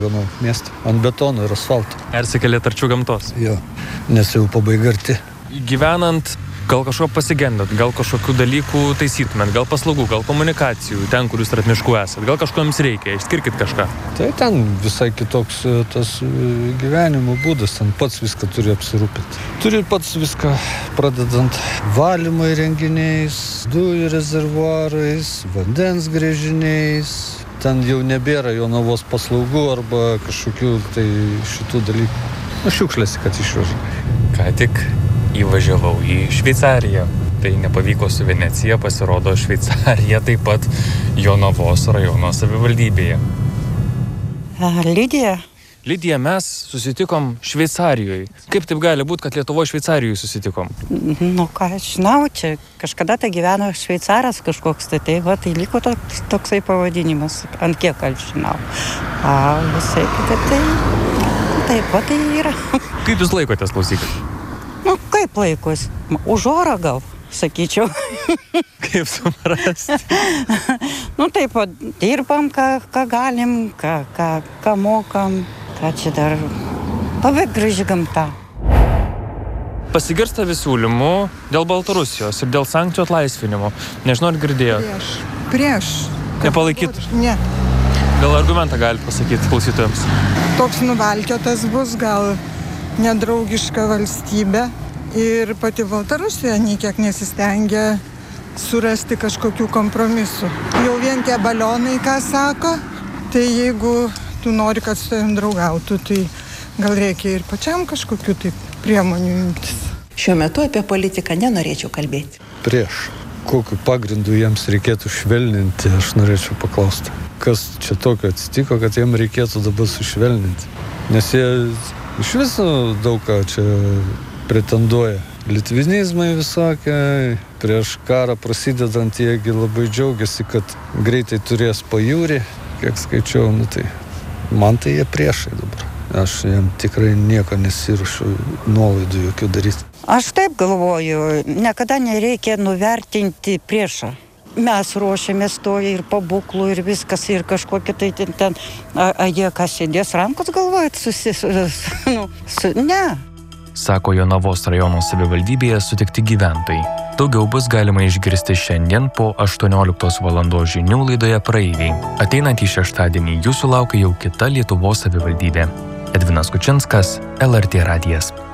Vienam mieste, ant betono ir asfalto. Persikėlėt arčiau gamtos. Jo, nes jau pabaiga arti. Gyvenant, gal kažko pasigendat, gal kažkokių dalykų taisytumėt, gal paslaugų, gal komunikacijų, ten, kur jūs tarp miškų esat, gal kažko jums reikia, išskirkit kažką. Tai ten visai kitoks tas gyvenimo būdas, ten pats viską turi apsirūpinti. Turi pats viską, pradedant valymo įrenginiais, dujų rezervuarais, vandens gręžiniais. Ten jau nebėra Jonavos paslaugų arba kažkokių tai šitų dalykų. Šiukšlėsi, kad išveža. Ką tik įvažiavau į Šveicariją. Tai nepavyko su Venecija, pasirodo Šveicarija taip pat Jonavos rajono savivaldybėje. Lidija, mes susitikom Šveicarijoje. Kaip taip gali būti, kad Lietuvoje Šveicarijoje susitikom? Nu, ką aš žinau, čia kažkada tai gyveno šveicaras kažkoks, tai liko toksai pavadinimas, ant kiek aš žinau. Visai kita taip, tai yra. Kaip jūs laikotės, klausykit? Nu, kaip laikos? Už orą gal, sakyčiau. Kaip suprasti? Nu, taip, dirbam, ką galim, ką mokam, ką čia dar. Labai graži gamta. Pasigirsta siūlymų dėl Baltarusijos ir dėl sankcijų atlaisvinimo. Nežinau, ar girdėjot? Prieš. Nepalaikyt? Ne. Gal argumentą galite pasakyti klausytojams? Toks nuvalkiotas bus, gal nedraugiška valstybė. Ir pati Baltarusija niekiek nesistengia surasti kažkokių kompromisų. Jau vien tie balionai, ką sako, tai jeigu tu nori, kad su tavim draugautų, tai gal reikia ir pačiam kažkokių tai priemonių imtis. Šiuo metu apie politiką nenorėčiau kalbėti. Prieš kokiu pagrindu jiems reikėtų švelninti, aš norėčiau paklausti. Kas čia tokio atsitiko, kad jiems reikėtų dabar sušvelninti? Nes jie iš viso daug ką čia pretenduoja. Litvinizmai visokie, prieš karą prasidedant jiegi labai džiaugiasi, kad greitai turės pajūrį, kiek skaičiau, tai man tai jie priešai dabar. Aš jam tikrai nieko nesiruošiu nuolaidų jokių daryti. Aš taip galvoju, niekada nereikia nuvertinti priešą. Mes ruošiamės to ir pabūklų ir viskas, ir kažkokie tai ten, jie kas sėdės rankos galvojat, ne. Sako Jonavos rajono savivaldybėje sutikti gyventojai. Daugiau bus galima išgirsti šiandien po 18 valandos žinių laidoje Praeiviai. Ateinantį šeštadienį jūsų laukia jau kita Lietuvos savivaldybė. Edvinas Kučinskas, LRT radijas.